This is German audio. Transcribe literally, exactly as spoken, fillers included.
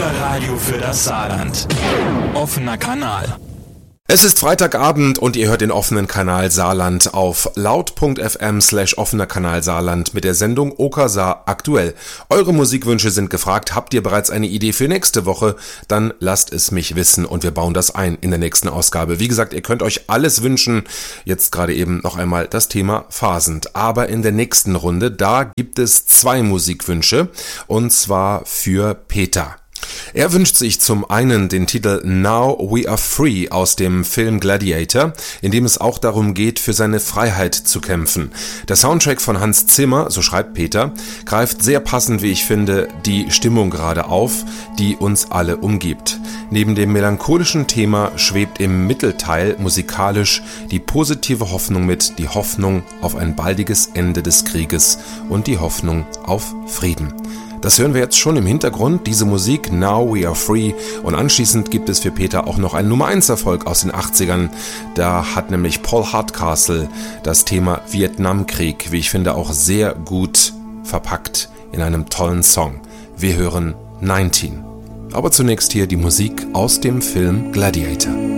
Radio für das Saarland. Offener Kanal. Es ist Freitagabend und ihr hört den offenen Kanal Saarland auf laut.fm slash offener Kanal Saarland mit der Sendung Okersaar aktuell. Eure Musikwünsche sind gefragt. Habt ihr bereits eine Idee für nächste Woche? Dann lasst es mich wissen und wir bauen das ein in der nächsten Ausgabe. Wie gesagt, ihr könnt euch alles wünschen. Jetzt gerade eben noch einmal das Thema Phasend. Aber in der nächsten Runde, da gibt es zwei Musikwünsche und zwar für Peter. Er wünscht sich zum einen den Titel Now We Are Free aus dem Film Gladiator, in dem es auch darum geht, für seine Freiheit zu kämpfen. Der Soundtrack von Hans Zimmer, so schreibt Peter, greift sehr passend, wie ich finde, die Stimmung gerade auf, die uns alle umgibt. Neben dem melancholischen Thema schwebt im Mittelteil musikalisch die positive Hoffnung mit, die Hoffnung auf ein baldiges Ende des Krieges und die Hoffnung auf Frieden. Das hören wir jetzt schon im Hintergrund, diese Musik Now We Are Free, und anschließend gibt es für Peter auch noch einen Nummer eins Erfolg aus den achtzigern. Da hat nämlich Paul Hardcastle das Thema Vietnamkrieg, wie ich finde, auch sehr gut verpackt in einem tollen Song. Wir hören neunzehn. Aber zunächst hier die Musik aus dem Film Gladiator.